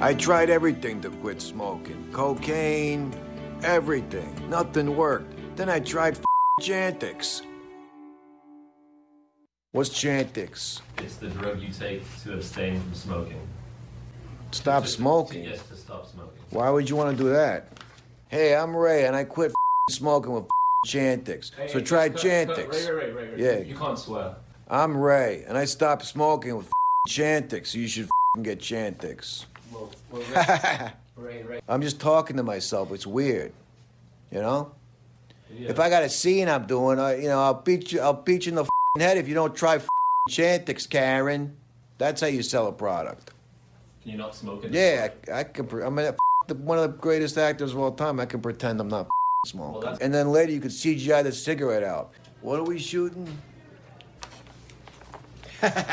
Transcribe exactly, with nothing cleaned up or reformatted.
I tried everything to quit smoking. Cocaine, everything. Nothing worked. Then I tried Chantix. What's Chantix? It's the drug you take to abstain from smoking. Stop to, smoking? To, yes, to stop smoking. Why would you want to do that? Hey, I'm Ray, and I quit smoking with Chantix. Hey, so hey, try cut, Chantix. Cut, Ray, Ray, Ray, Ray. Yeah. You can't swear. I'm Ray, and I stopped smoking with Chantix, so you should get Chantix. Well, well Ray, Ray, Ray. I'm just talking to myself. It's weird, you know? Yeah. If I got a scene I'm doing, I, you know, I'll beat you. I'll beat you in the head if you don't try Chantix, Karen. That's how you sell a product. Can you not smoke it? Yeah, I, I can. I mean, one of the greatest actors of all time. I can pretend I'm not smoking. Well, and then later you could C G I the cigarette out. What are we shooting?